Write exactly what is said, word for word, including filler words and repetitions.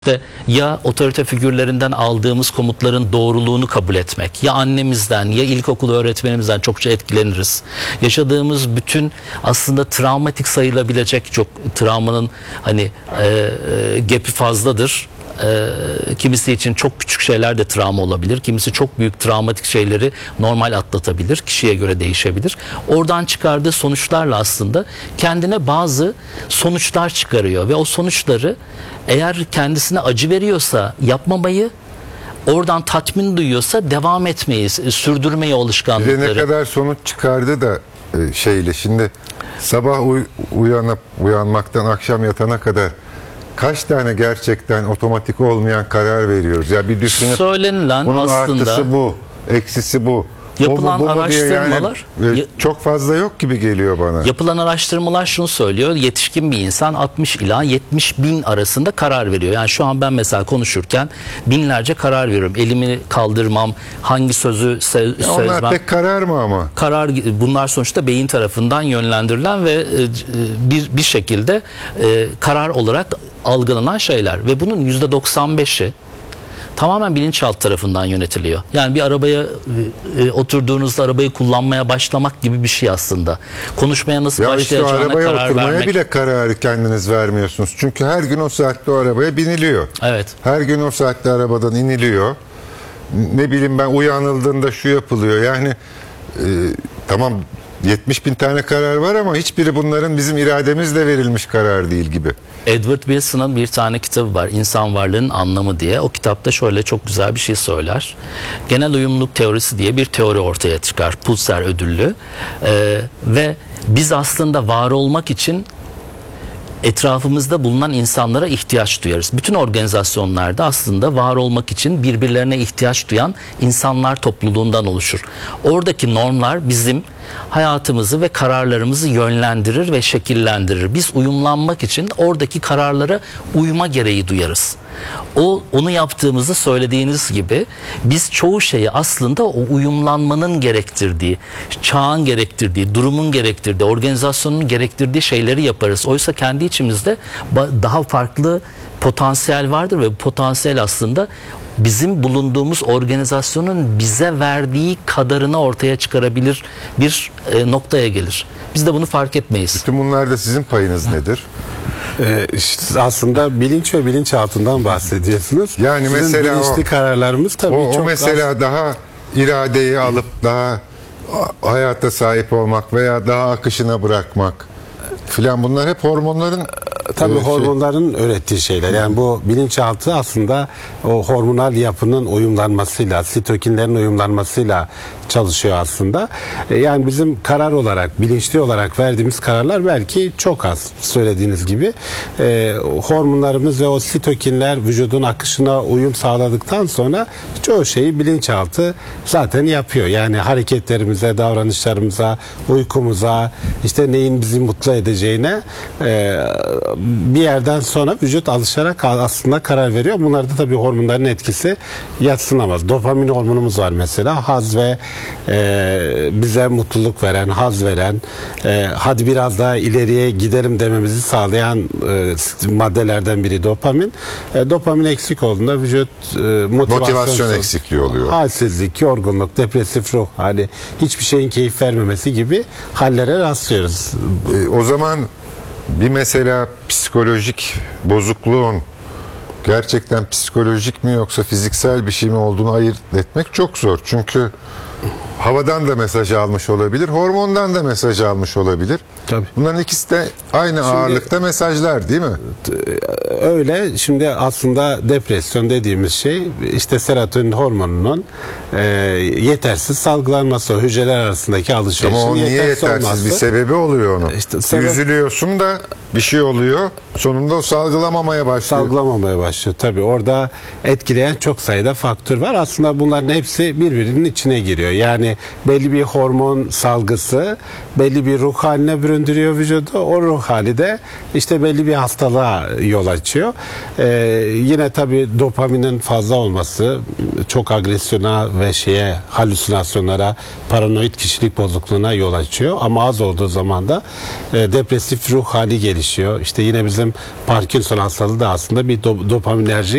De ya otorite figürlerinden aldığımız komutların doğruluğunu kabul etmek, ya annemizden ya ilkokul öğretmenimizden çokça etkileniriz. Yaşadığımız bütün aslında travmatik sayılabilecek çok travmanın hani e, e, gepi fazladır. E, kimisi için çok küçük şeyler de travma olabilir. Kimisi çok büyük travmatik şeyleri normal atlatabilir. Kişiye göre değişebilir. Oradan çıkardığı sonuçlarla aslında kendine bazı sonuçlar çıkarıyor ve o sonuçları eğer kendisine acı veriyorsa yapmamayı, oradan tatmin duyuyorsa devam etmeyi, sürdürmeyi alışkanlıkları. Bir de ne kadar sonuç çıkardı da şeyle şimdi sabah uy uyanıp uyanmaktan akşam yatana kadar kaç tane gerçekten otomatik olmayan karar veriyoruz? Ya bir düşünüp söylenilen bunun aslında artısı bu, eksisi bu. Yapılan bu, bu, bu araştırmalar yani, çok fazla yok gibi geliyor bana. Yapılan araştırmalar şunu söylüyor. Yetişkin bir insan altmış ila yetmiş bin arasında karar veriyor. Yani şu an ben mesela konuşurken binlerce karar veriyorum. Elimi kaldırmam, hangi sözü se ya sözmem. Onlar tek karar mı ama? Karar, bunlar sonuçta beyin tarafından yönlendirilen ve bir bir şekilde karar olarak algılanan şeyler ve bunun yüzde doksan beşi tamamen bilinçaltı tarafından yönetiliyor. Yani bir arabaya e, oturduğunuzda arabayı kullanmaya başlamak gibi bir şey aslında. Konuşmaya nasıl ya başlayacağına işte arabaya karar oturmaya vermek. bile kararı kendiniz vermiyorsunuz. Çünkü her gün o saatte o arabaya biniliyor. Evet. Her gün o saatte arabadan iniliyor. Ne bileyim ben uyanıldığında şu yapılıyor. Yani e, tamam yetmiş bin tane karar var ama hiçbiri bunların bizim irademizle verilmiş karar değil gibi. Edward Wilson'ın bir tane kitabı var, İnsan Varlığının Anlamı diye. O kitapta şöyle çok güzel bir şey söyler. Genel uyumluluk teorisi diye bir teori ortaya çıkar. Pulitzer ödüllü. Ee, ve biz aslında var olmak için etrafımızda bulunan insanlara ihtiyaç duyarız. Bütün organizasyonlarda aslında var olmak için birbirlerine ihtiyaç duyan insanlar topluluğundan oluşur. Oradaki normlar bizim hayatımızı ve kararlarımızı yönlendirir ve şekillendirir. Biz uyumlanmak için oradaki kararlara uyma gereği duyarız. O onu yaptığımızı söylediğiniz gibi biz çoğu şeyi aslında o uyumlanmanın gerektirdiği, çağın gerektirdiği, durumun gerektirdiği, organizasyonun gerektirdiği şeyleri yaparız. Oysa kendi içimizde daha farklı potansiyel vardır ve bu potansiyel aslında bizim bulunduğumuz organizasyonun bize verdiği kadarını ortaya çıkarabilir bir e, noktaya gelir. Biz de bunu fark etmeyiz. Bütün bunlarda sizin payınız nedir? Ee, işte aslında bilinç ve bilinçaltından bahsediyorsunuz. Yani Sizin mesela bilinçli o, kararlarımız tabii o, çok o mesela az... daha iradeyi alıp daha hayata sahip olmak veya daha akışına bırakmak filan, bunlar hep hormonların tabii şey. hormonların öğrettiği şeyler. Yani bu bilinçaltı aslında o hormonal yapının uyumlanmasıyla, sitokinlerin uyumlanmasıyla çalışıyor aslında. Yani bizim karar olarak, bilinçli olarak verdiğimiz kararlar belki çok az, söylediğiniz gibi. E, hormonlarımız ve o sitokinler vücudun akışına uyum sağladıktan sonra çoğu şeyi bilinçaltı zaten yapıyor. Yani hareketlerimize, davranışlarımıza, uykumuza, işte neyin bizi mutlu edeceğine e, bir yerden sonra vücut alışarak aslında karar veriyor. Bunlarda tabii hormonların etkisi yadsınamaz. Dopamin hormonumuz var mesela. Haz ve e, bize mutluluk veren, haz veren, e, hadi biraz daha ileriye gidelim dememizi sağlayan e, maddelerden biri dopamin. E, dopamin eksik olduğunda vücut e, motivasyon, motivasyon eksikliği oluyor. Halsizlik, yorgunluk, depresif ruh hali, hiçbir şeyin keyif vermemesi gibi hallere rastlıyoruz. E, o zaman bir mesela psikolojik bozukluğun gerçekten psikolojik mi yoksa fiziksel bir şey mi olduğunu ayırt etmek çok zor. Çünkü havadan da mesaj almış olabilir, hormondan da mesaj almış olabilir. Tabii. Bunların ikisi de aynı şimdi, ağırlıkta mesajlar değil mi? Öyle. Şimdi aslında depresyon dediğimiz şey işte serotonin hormonunun e, yetersiz salgılanması, hücreler arasındaki alışverişin ama o niye yetersiz, yetersiz olması. Bir sebebi oluyor onun. İşte sebep... Üzülüyorsun da bir şey oluyor. Sonunda o salgılamamaya başlıyor. Salgılamamaya başlıyor. Tabii orada etkileyen çok sayıda faktör var. Aslında bunların hepsi birbirinin içine giriyor. Yani belli bir hormon salgısı belli bir ruh haline bürün döndürüyor vücudu. O ruh hali de işte belli bir hastalığa yol açıyor. Ee, yine tabii dopaminin fazla olması çok agresyona ve şeye halüsinasyonlara, paranoid kişilik bozukluğuna yol açıyor. Ama az olduğu zaman da e, depresif ruh hali gelişiyor. İşte yine bizim Parkinson hastalığı da aslında bir do- dopaminerjik